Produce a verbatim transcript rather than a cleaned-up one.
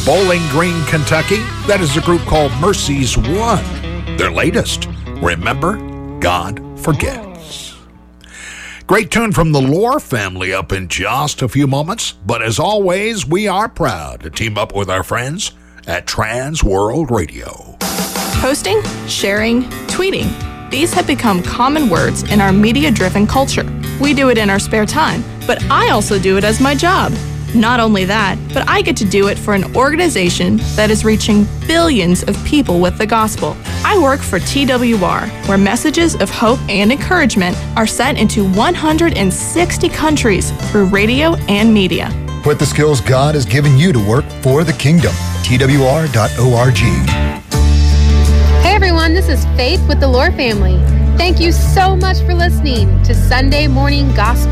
Bowling Green, Kentucky. That is a group called Mercy's One. Their latest, Remember, God Forgets. Great tune from the Lore family up in just a few moments. But as always, we are proud to team up with our friends at Trans World Radio. Posting, sharing, tweeting. These have become common words in our media-driven culture. We do it in our spare time, but I also do it as my job. Not only that, but I get to do it for an organization that is reaching billions of people with the gospel. I work for T W R, where messages of hope and encouragement are sent into one hundred sixty countries through radio and media. Put the skills God has given you to work for the kingdom. T W R dot org. Hey everyone, this is Faith with the Lore family. Thank you so much for listening to Sunday Morning Gospel.